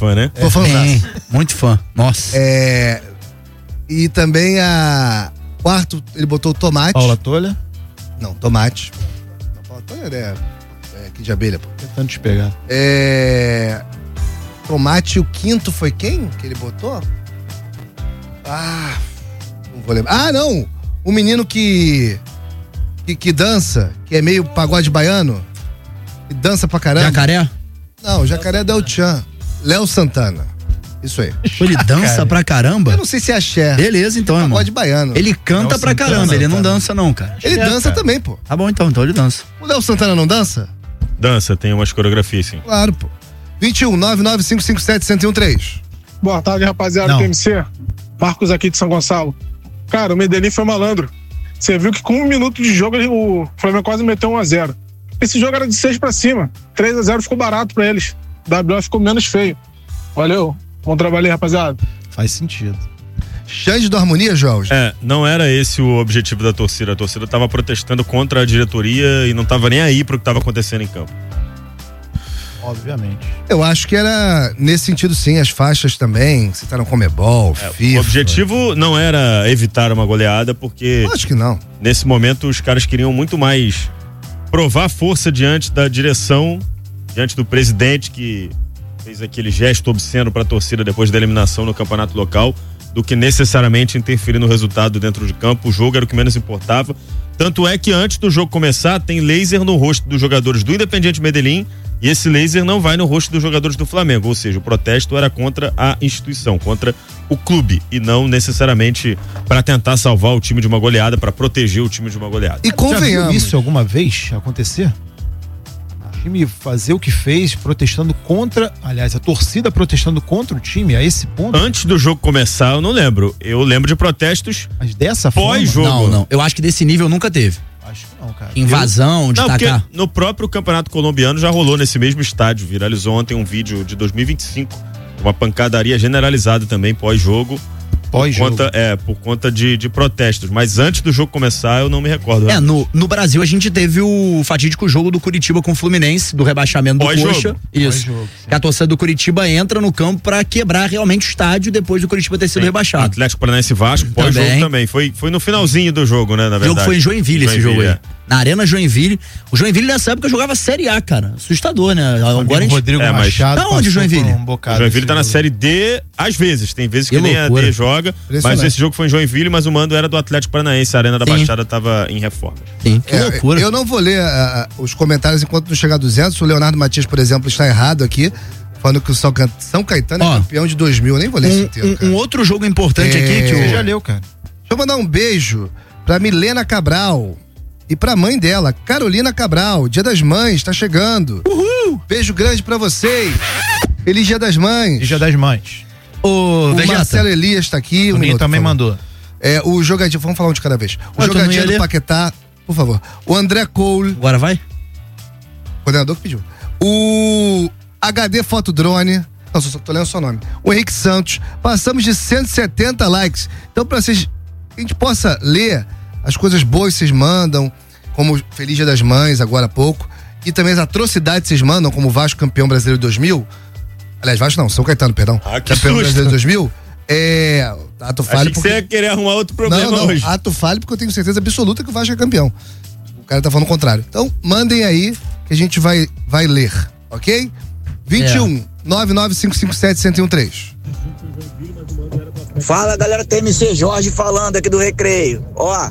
fã, né? Tô fãzaço. Muito fã. Nossa. E também quarto, ele botou tomate. Paula Tolha. Não, tomate. Não, Paula Tolha é aqui de abelha, pô. Tentando te pegar. Tomate, o quinto foi quem que ele botou? Não vou lembrar. Não! O menino que dança, que é meio pagode baiano, que dança pra caramba. Jacaré? Não, Jacaré é Del Chan. Léo Santana. Isso aí. Ele dança pra caramba? Eu não sei se é axé. Beleza, então, irmão. Pagode baiano. Ele canta pra caramba, ele não dança não, cara. Ele dança também, pô. Tá bom, então ele dança. O Léo Santana não dança? Dança, tem umas coreografias, sim. Claro, pô. 21 99557 1013. Boa tarde, rapaziada do TMC. Marcos aqui de São Gonçalo. Cara, o Medellín foi malandro. Você viu que com 1 minuto de jogo o Flamengo quase meteu 1-0. Esse jogo era de 6 pra cima. 3-0 ficou barato pra eles. WO ficou menos feio. Valeu. Bom trabalho aí, rapaziada. Faz sentido. Xande do Harmonia, Jorge? Não era esse o objetivo da torcida. A torcida tava protestando contra a diretoria e não tava nem aí pro que tava acontecendo em campo. Obviamente. Eu acho que era nesse sentido, sim. As faixas também citaram Comebol, FIFA. O objetivo não era evitar uma goleada, porque acho que não. Nesse momento os caras queriam muito mais provar força diante da direção, diante do presidente que fez aquele gesto obsceno pra torcida depois da eliminação no campeonato local, do que necessariamente interferir no resultado dentro de campo. O jogo era o que menos importava. Tanto é que antes do jogo começar, tem laser no rosto dos jogadores do Independiente Medellín e esse laser não vai no rosto dos jogadores do Flamengo. Ou seja, o protesto era contra a instituição, contra o clube e não necessariamente para tentar salvar o time de uma goleada, para proteger o time de uma goleada. E convenhamos. Já viu isso alguma vez acontecer? O time fazer o que fez, protestando contra, aliás, a torcida protestando contra o time a esse ponto? Antes do jogo começar, eu não lembro. Eu lembro de protestos mas dessa pós-jogo. Não. Eu acho que desse nível nunca teve. Acho que não, cara. Invasão, de tacar. Porque no próprio campeonato colombiano já rolou nesse mesmo estádio. Viralizou ontem um vídeo de 2025. Uma pancadaria generalizada também pós-jogo. Por conta de protestos. Mas antes do jogo começar, eu não me recordo. No Brasil a gente teve o fatídico jogo do Curitiba com o Fluminense, do rebaixamento do Coxa. Isso. Que a torcida do Curitiba entra no campo pra quebrar realmente o estádio depois do Curitiba ter sido rebaixado. Atlético Paranaense Vasco, pós-jogo também. Foi no finalzinho do jogo, né, na verdade. O jogo foi em Joinville, esse jogo aí. Na Arena Joinville. O Joinville nessa época jogava Série A, cara. Assustador, né? Agora a gente... Rodrigo Machado. Tá onde o Joinville? O Joinville tá na Série D às vezes. Tem vezes que nem a D joga. Mas esse jogo foi em Joinville, mas o mando era do Atlético Paranaense. A Arena da Baixada tava em reforma. Sim, que loucura. Eu não vou ler os comentários enquanto não chegar a 200. O Leonardo Matias, por exemplo, está errado aqui, falando que o São Caetano é campeão de 2000. Eu nem vou ler isso inteiro, cara. Um outro jogo importante aqui que você já leu, cara. Deixa eu mandar um beijo pra Milena Cabral e pra mãe dela, Carolina Cabral. Dia das Mães tá chegando. Uhul! Beijo grande pra vocês. Feliz Dia das Mães. Feliz Dia das Mães. O Marcelo Elias tá aqui. O Ninho também mandou. O jogadinho, vamos falar um de cada vez. O jogadinho do Paquetá, por favor. O André Cole. Agora vai? O coordenador que pediu. O HD Fotodrone. Não, tô lendo só o nome. O Henrique Santos. Passamos de 170 likes. Então, pra vocês, a gente possa ler as coisas boas que vocês mandam, como Feliz Dia das Mães, agora há pouco, e também as atrocidades que vocês mandam, como Vasco campeão brasileiro de 2000. Aliás, Vasco não, São Caetano, perdão. Campeão brasileiro de 2000. Ato falho. Porque você ia querer arrumar outro problema hoje. Ato falho, porque eu tenho certeza absoluta que o Vasco é campeão. O cara tá falando o contrário. Então, mandem aí que a gente vai ler, ok? 21 99557 1013. Fala, galera, TMC, Jorge falando aqui do Recreio. Ó,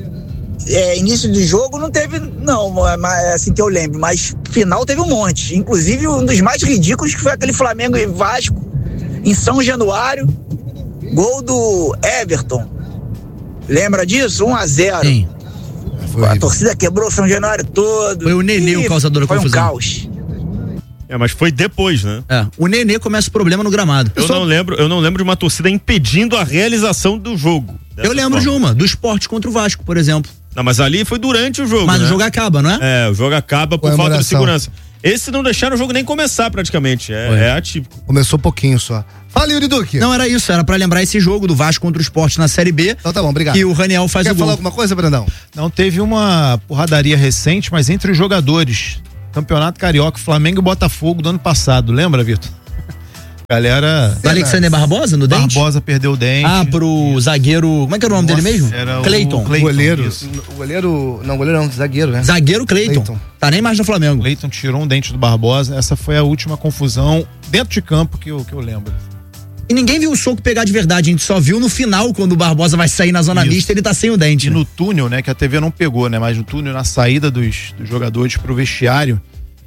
início de jogo não teve, não, assim que eu lembro, mas final teve um monte. Inclusive um dos mais ridículos que foi aquele Flamengo e Vasco em São Januário, gol do Everton. Lembra disso? 1-0. Sim. A torcida quebrou o São Januário todo. Foi o Nenê o causador da confusão. Foi um caos. Mas foi depois, né? O Nenê começa o problema no gramado. Eu não lembro de uma torcida impedindo a realização do jogo. Eu lembro de uma, do Sport contra o Vasco, por exemplo. Não, mas ali foi durante o jogo, Mas né? o jogo acaba, não é? O jogo acaba por falta de segurança. Esse não deixaram o jogo nem começar praticamente, é atípico. Começou pouquinho só. Fala, Yuri Duque. Não, era isso, era pra lembrar esse jogo do Vasco contra o Sport na Série B. Então tá bom, obrigado. Que o Raniel faz o gol. Quer falar alguma coisa, Brandão? Não, teve uma porradaria recente, mas entre os jogadores. Campeonato Carioca, Flamengo e Botafogo do ano passado, lembra, Vitor? Galera. Do Alexander Barbosa, no dente? Barbosa perdeu o dente. Pro zagueiro. Como é que era o nome dele mesmo? Era Cleiton. o Cleiton. Goleiro. Isso. Goleiro não, zagueiro, né? Zagueiro Cleiton. Tá nem mais no Flamengo. Cleiton tirou um dente do Barbosa. Essa foi a última confusão dentro de campo que eu lembro. E ninguém viu o soco pegar de verdade, a gente só viu no final, quando o Barbosa vai sair na zona mista, ele tá sem o dente. E no túnel, né, que a TV não pegou, né, mas no túnel, na saída dos jogadores pro vestiário,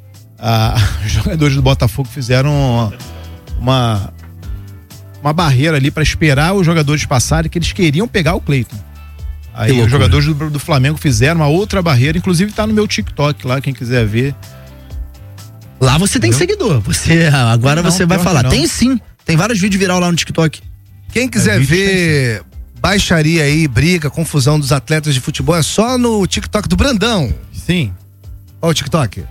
os jogadores do Botafogo fizeram uma barreira ali para esperar os jogadores passarem, que eles queriam pegar o Cleiton. Aí os jogadores do Flamengo fizeram uma outra barreira, inclusive tá no meu TikTok lá, quem quiser ver. Lá você tem seguidor, agora você vai falar. Tem sim, tem vários vídeos viral lá no TikTok. Quem quiser ver baixaria aí, briga, confusão dos atletas de futebol, é só no TikTok do Brandão. Sim. Qual o TikTok?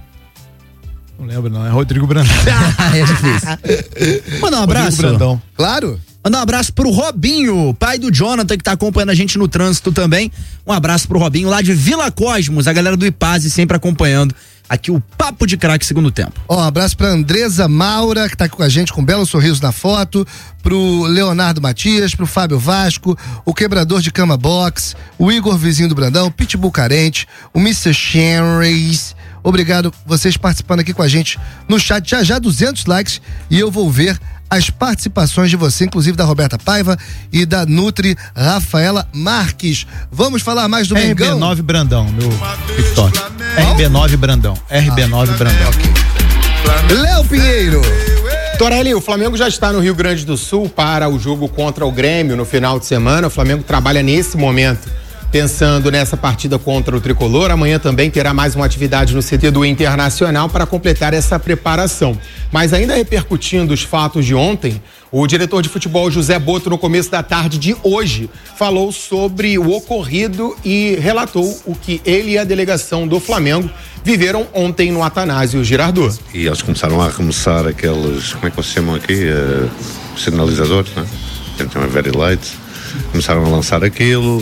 Não lembro não, é Rodrigo Brandão. É difícil. Manda um abraço. Brandão. Claro. Mandar um abraço pro Robinho, pai do Jonathan, que tá acompanhando a gente no trânsito também. Um abraço pro Robinho lá de Vila Cosmos, a galera do Ipase sempre acompanhando aqui o Papo de Craque segundo tempo. Um abraço pra Andresa Maura, que tá aqui com a gente com um belo sorriso na foto, pro Leonardo Matias, pro Fábio Vasco, o Quebrador de Cama Box, o Igor Vizinho do Brandão, Pitbull Carente, o Mr. Shenrys. Obrigado vocês participando aqui com a gente no chat, já 200 likes, e eu vou ver as participações de você, inclusive da Roberta Paiva e da Nutri Rafaela Marques. Vamos falar mais do Mengão? RB9 Brandão, meu TikTok. RB9 Brandão. RB9 Brandão. Okay. Léo Pinheiro. Torelli, o Flamengo já está no Rio Grande do Sul para o jogo contra o Grêmio no final de semana. O Flamengo trabalha nesse momento pensando nessa partida contra o Tricolor. Amanhã também terá mais uma atividade no CT do Internacional para completar essa preparação. Mas ainda repercutindo os fatos de ontem, o diretor de futebol José Boto, no começo da tarde de hoje, falou sobre o ocorrido e relatou o que ele e a delegação do Flamengo viveram ontem no Atanásio Girardot. E eles começaram a arremessar aqueles, como é que se chamam aqui? Sinalizadores, não é? Tem very lights. Começaram a lançar aquilo,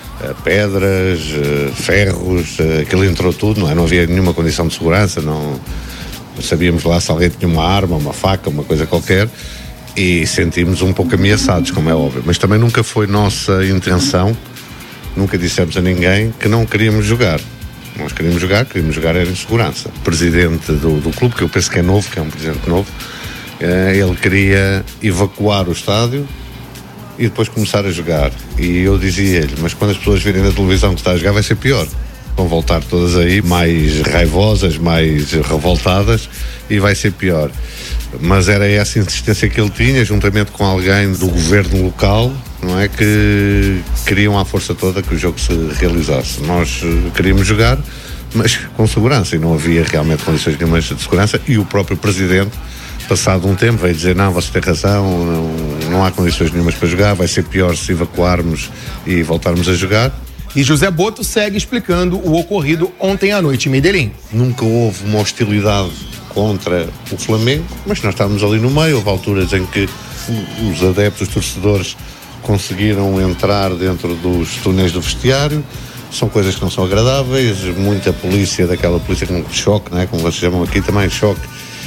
pedras, ferros, aquilo entrou tudo, não é? Não havia nenhuma condição de segurança, não sabíamos lá se alguém tinha uma arma, uma faca, uma coisa qualquer, e sentimos um pouco ameaçados, como é óbvio, mas também nunca foi nossa intenção, nunca dissemos a ninguém que não queríamos jogar. Nós queríamos jogar era em segurança. O presidente do clube, que eu penso que é novo, que é um presidente novo, ele queria evacuar o estádio e depois começar a jogar. E eu dizia-lhe, mas quando as pessoas virem na televisão que está a jogar vai ser pior. Vão voltar todas aí mais raivosas, mais revoltadas, e vai ser pior. Mas era essa insistência que ele tinha, juntamente com alguém do governo local, não é, que queriam à força toda que o jogo se realizasse. Nós queríamos jogar, mas com segurança, e não havia realmente condições nenhumas de segurança, e o próprio presidente, passado um tempo, veio dizer, não, você tem razão, não há condições nenhumas para jogar, vai ser pior se evacuarmos e voltarmos a jogar. E José Boto segue explicando o ocorrido ontem à noite em Medellín. Nunca houve uma hostilidade contra o Flamengo, mas nós estávamos ali no meio, houve alturas em que os adeptos, os torcedores conseguiram entrar dentro dos túneis do vestiário. São coisas que não são agradáveis, muita polícia, daquela polícia com choque, né, como vocês chamam aqui também, choque,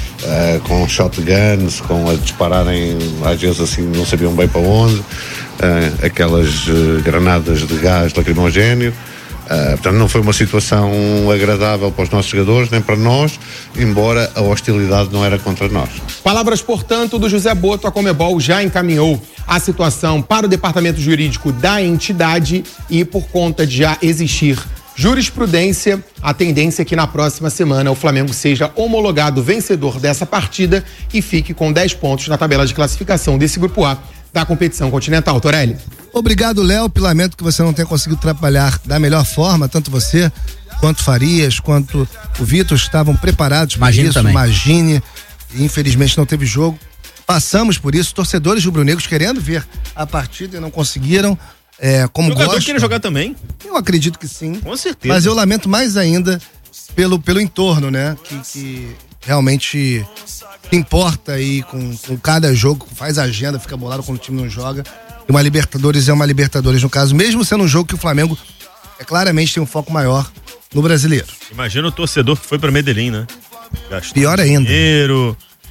com shotguns, com a dispararem, às vezes assim, não sabiam bem para onde, aquelas granadas de gás lacrimogéneo. Portanto, não foi uma situação agradável para os nossos jogadores, nem para nós, embora a hostilidade não era contra nós. Palavras, portanto, do José Boto. A Conmebol já encaminhou a situação para o departamento jurídico da entidade e, por conta de já existir jurisprudência, a tendência é que na próxima semana o Flamengo seja homologado vencedor dessa partida e fique com 10 pontos na tabela de classificação desse grupo A da competição continental. Torelli. Obrigado, Léo. Lamento que você não tenha conseguido trabalhar da melhor forma, tanto você quanto Farias, quanto o Vitor estavam preparados para isso. Também. Imagine, infelizmente não teve jogo. Passamos por isso, torcedores rubro-negros querendo ver a partida e não conseguiram. Como jogador gosta. queria jogar também? Eu acredito que sim. Com certeza. Mas eu lamento mais ainda pelo entorno, né? Que realmente importa e com cada jogo, faz agenda, fica bolado quando o time não joga. E uma Libertadores é uma Libertadores, no caso, mesmo sendo um jogo que o Flamengo claramente tem um foco maior no brasileiro. Imagina o torcedor que foi pra Medellín, né? Gastou pior ainda. Dinheiro,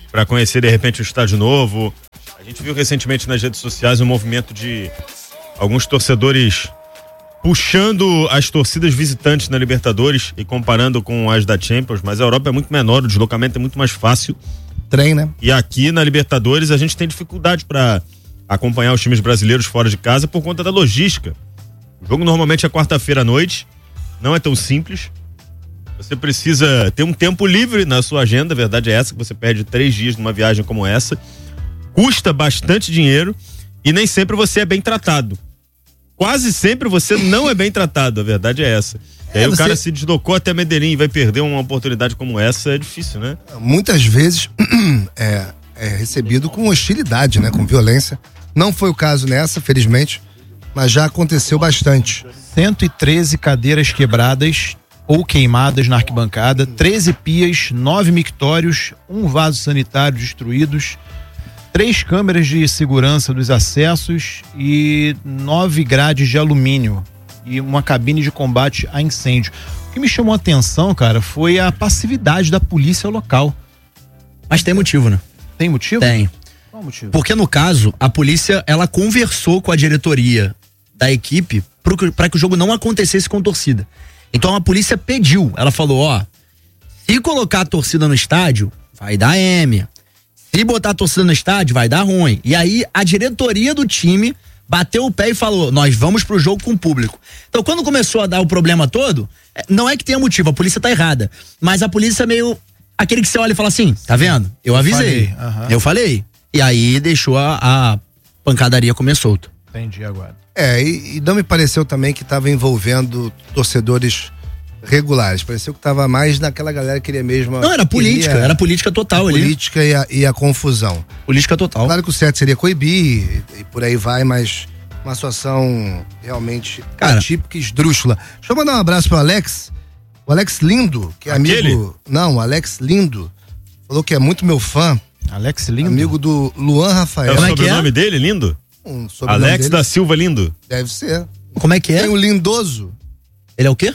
para conhecer de repente um estádio novo. A gente viu recentemente nas redes sociais um movimento de alguns torcedores puxando as torcidas visitantes na Libertadores e comparando com as da Champions, mas a Europa é muito menor, o deslocamento é muito mais fácil. Trem, né? E aqui na Libertadores a gente tem dificuldade para acompanhar os times brasileiros fora de casa por conta da logística. O jogo normalmente é quarta-feira à noite, não é tão simples. Você precisa ter um tempo livre na sua agenda, a verdade é essa, que você perde 3 dias numa viagem como essa. Custa bastante dinheiro e nem sempre você é bem tratado. Quase sempre você não é bem tratado, a verdade é essa. E aí o cara se deslocou até Medellín e vai perder uma oportunidade como essa, é difícil, né? Muitas vezes é recebido com hostilidade, né? Com violência. Não foi o caso nessa, felizmente, mas já aconteceu bastante. 113 cadeiras quebradas ou queimadas na arquibancada, 13 pias, 9 mictórios, 1 vaso sanitário destruídos, 3 câmeras de segurança dos acessos e 9 grades de alumínio e uma cabine de combate a incêndio. O que me chamou a atenção, cara, foi a passividade da polícia local. Mas tem motivo, né? Tem motivo? Tem. Qual o motivo? Porque no caso, a polícia, ela conversou com a diretoria da equipe para que o jogo não acontecesse com torcida. Então a polícia pediu, ela falou, se colocar a torcida no estádio, vai dar M. Se botar a torcida no estádio, vai dar ruim. E aí a diretoria do time bateu o pé e falou, nós vamos pro jogo com o público. Então quando começou a dar o problema todo, não é que tenha motivo, a polícia tá errada, mas a polícia meio, aquele que você olha e fala assim, tá vendo? Eu avisei, eu falei. E aí deixou a pancadaria comer solto. Entendi agora. E não me pareceu também que estava envolvendo torcedores regulares. Pareceu que estava mais naquela galera que queria mesmo. Não, era política total ali. Política e a confusão. Política total. Claro que o certo seria coibir e por aí vai, mas uma situação realmente atípica e esdrúxula. Deixa eu mandar um abraço pro Alex. O Alex Lindo, que é amigo. Não, o Alex Lindo. Falou que é muito meu fã. Alex Lindo? Amigo do Luan Rafael. É o sobrenome dele, Lindo? Alex dele. Da Silva Lindo. Deve ser. Como é que é? Tem o Lindoso. Ele é o quê?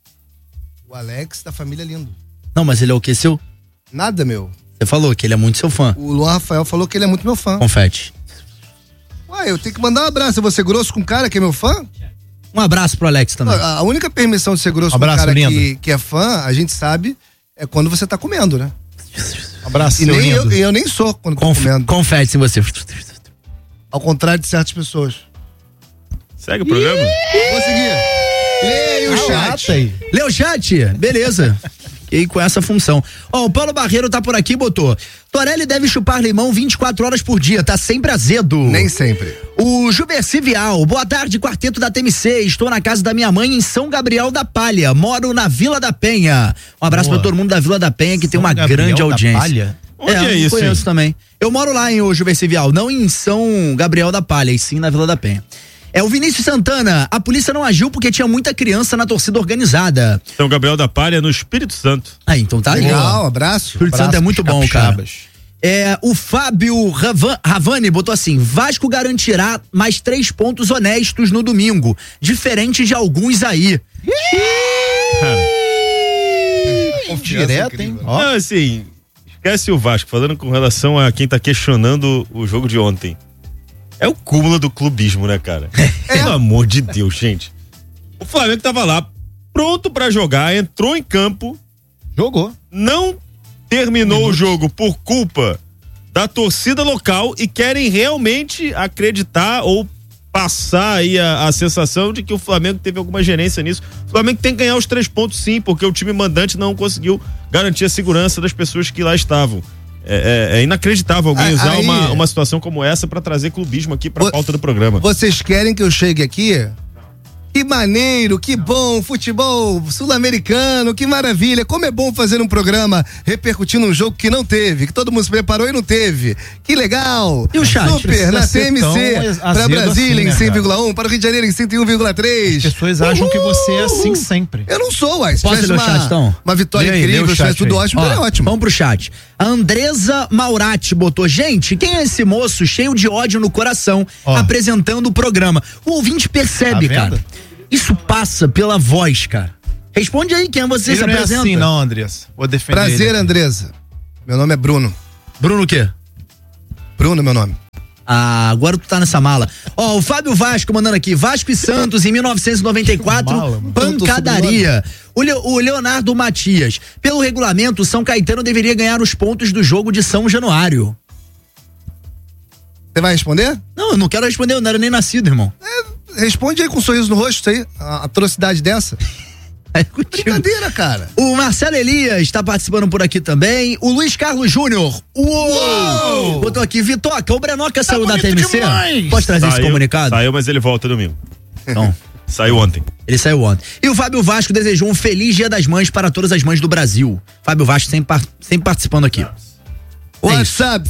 O Alex da família Lindo. Não, mas ele é o quê, seu? Nada, meu. Você falou que ele é muito seu fã. O Luan Rafael falou que ele é muito meu fã. Confete. Ué, eu tenho que mandar um abraço. Eu vou ser grosso com um cara que é meu fã? Um abraço pro Alex também. A única permissão de ser grosso com um cara que é fã, a gente sabe, é quando você tá comendo, né? Abraço, e nem eu nem sou quando tô comendo. Confete em você. Ao contrário de certas pessoas. Segue o programa? Vou seguir. Leia o chat. Lê o chat? Beleza. E com essa função. O Paulo Barreiro tá por aqui, botou. Torelli deve chupar limão 24 horas por dia, tá sempre azedo. Nem sempre. O Juberci Vial, boa tarde, quarteto da TMC. Estou na casa da minha mãe em São Gabriel da Palha. Moro na Vila da Penha. Um abraço pra todo mundo da Vila da Penha, que tem uma grande audiência. Palha? Onde é isso? Eu conheço também. Eu moro lá em Juberci Vial, não em São Gabriel da Palha, e sim na Vila da Penha. O Vinícius Santana, a polícia não agiu porque tinha muita criança na torcida organizada. São Gabriel da Palha no Espírito Santo. Então tá legal, abraço. Espírito Santo é muito bom, cara. O Fábio Ravani botou assim: Vasco garantirá mais 3 pontos honestos no domingo, diferente de alguns aí. Direto, hein? Não, assim, esquece o Vasco, falando com relação a quem tá questionando o jogo de ontem. É o cúmulo do clubismo, né, cara? Pelo amor de Deus, gente. O Flamengo tava lá, pronto pra jogar, entrou em campo. Jogou. Não terminou o jogo por culpa da torcida local e querem realmente acreditar ou passar aí a sensação de que o Flamengo teve alguma gerência nisso. O Flamengo tem que ganhar os 3 pontos sim, porque o time mandante não conseguiu garantir a segurança das pessoas que lá estavam. É inacreditável alguém usar uma situação como essa pra trazer clubismo aqui pra pauta do programa. Vocês querem que eu chegue aqui? Que maneiro, que bom, futebol sul-americano, que maravilha. Como é bom fazer um programa repercutindo um jogo que não teve, que todo mundo se preparou e não teve. Que legal. E o chat? Super, na TMC, pra Brasília assim, em 100,1, para o Rio de Janeiro em 101,3. As pessoas acham que você é assim sempre. Eu não sou, uai. Se posso ler o chat, então? Uma vitória incrível, se tivesse tudo ótimo, é ótimo. Vamos pro chat. A Andresa Maurati botou: gente, quem é esse moço cheio de ódio no coração apresentando o programa? O ouvinte percebe, cara. Isso passa pela voz, cara. Responde aí, quem é você? Se apresenta. Não é assim não, Andressa. Vou defender Prazer, Andresa. Meu nome é Bruno. Bruno o quê? Bruno, meu nome. Ah, agora tu tá nessa mala. Ó, o Fábio Vasco mandando aqui, Vasco e Santos em 1994, pancadaria. O Leonardo Matias, pelo regulamento, o São Caetano deveria ganhar os pontos do jogo de São Januário. Você vai responder? Não, eu não quero responder, eu não era nem nascido, irmão. Responde aí com um sorriso no rosto aí, a atrocidade dessa. É contigo. Brincadeira, cara. O Marcelo Elias está participando por aqui também. O Luiz Carlos Júnior. Uou! Botou aqui, Vitoca, o Brenoca saiu da TMC? Demais. Pode trazer esse comunicado? Saiu, mas ele volta domingo. Então. Saiu ontem. Ele saiu ontem. E o Fábio Vasco desejou um feliz Dia das Mães para todas as mães do Brasil. Fábio Vasco sempre participando aqui. WhatsApp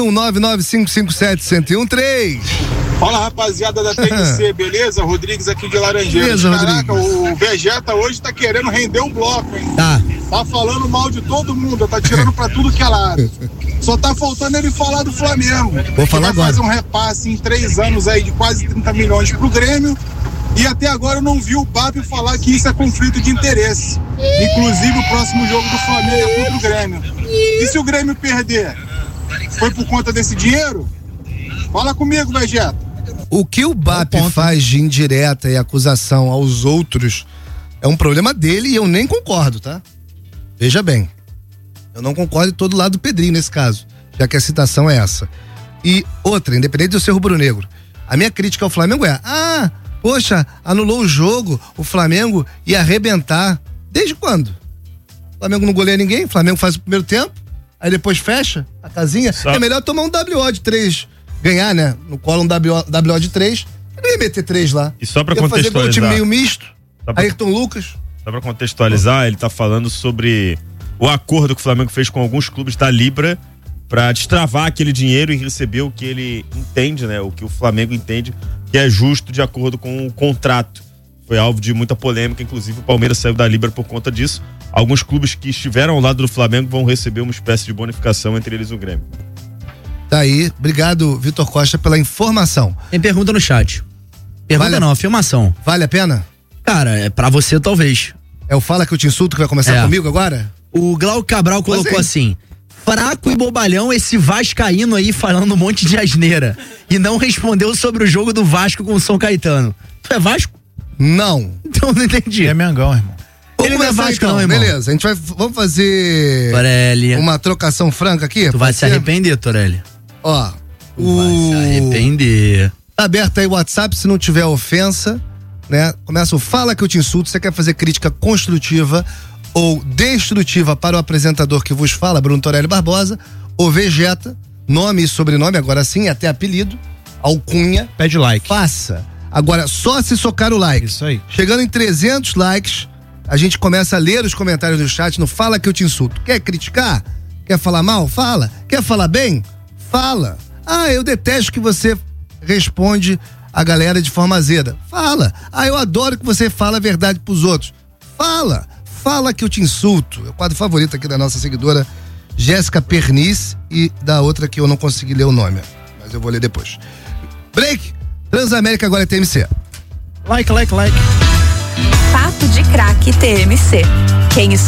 21-99557-1013. Fala, rapaziada da TMC, beleza? Rodrigues aqui de Laranjeiras. Beleza, Caraca, Rodrigues. o Vegeta hoje tá querendo render um bloco, hein? Tá. Tá falando mal de todo mundo, tá tirando pra tudo que é lado. Só tá faltando ele falar do Flamengo. Vou falar vai agora. fazer um repasse em 3 anos aí de quase 30 milhões pro Grêmio. E até agora eu não vi o Papo falar que isso é conflito de interesse. Inclusive o próximo jogo do Flamengo é contra o Grêmio. E se o Grêmio perder? Foi por conta desse dinheiro? Fala comigo, Vegeta. O que o BAP faz de indireta e acusação aos outros é um problema dele e eu nem concordo, tá? Veja bem, eu não concordo de todo lado do Pedrinho nesse caso, já que a citação é essa. E outra, independente de eu ser rubro-negro, a minha crítica ao Flamengo é: poxa, anulou o jogo, o Flamengo ia arrebentar. Desde quando? O Flamengo não goleia ninguém, o Flamengo faz o primeiro tempo, aí depois fecha a casinha. É melhor tomar um WO de 3, ganhar, né? No colo um WO de 3, eu não ia meter 3 lá. E só pra ia fazer com o time contextualizar. meio misto, Ayrton Lucas. Só pra contextualizar, ele tá falando sobre o acordo que o Flamengo fez com alguns clubes da Libra pra destravar aquele dinheiro e receber o que ele entende, né? O que o Flamengo entende que é justo de acordo com o contrato. Foi alvo de muita polêmica, inclusive o Palmeiras saiu da Libra por conta disso. Alguns clubes que estiveram ao lado do Flamengo vão receber uma espécie de bonificação, entre eles o Grêmio. Tá aí, obrigado, Vitor Costa, pela informação. Tem pergunta no chat. Pergunta não, afirmação. Vale a pena? Cara, é pra você talvez. É o Fala Que Eu Te Insulto que vai começar comigo agora? O Glauco Cabral colocou assim: fraco e bobalhão esse vascaíno aí falando um monte de asneira e não respondeu sobre o jogo do Vasco com o São Caetano. Tu é Vasco? Não. Então não entendi. É Mengão, irmão. Ele não é Vasco então, não, irmão. Beleza, a gente vamos fazer Torelli, uma trocação franca aqui? tu vai se arrepender, Torelli. Ó, Vai se arrepender. Tá aberto aí o WhatsApp, se não tiver ofensa, né? Começa o Fala Que Eu Te Insulto. Você quer fazer crítica construtiva ou destrutiva para o apresentador que vos fala, Bruno Torelli Barbosa, ou Vegeta, nome e sobrenome, agora sim, até apelido, alcunha. Pede like. Faça. Agora, só se socar o like. Isso aí. Chegando em 300 likes, a gente começa a ler os comentários do chat no Fala Que Eu Te Insulto. Quer criticar? Quer falar mal? Fala. Quer falar bem? Fala. Eu detesto que você responde a galera de forma azeda. Fala. Eu adoro que você fala a verdade pros outros. Fala. Fala Que Eu Te Insulto. É o quadro favorito aqui da nossa seguidora Jéssica Pernice e da outra que eu não consegui ler o nome, mas eu vou ler depois. Break. Transamérica agora é TMC. Like. Papo de Craque TMC. Quem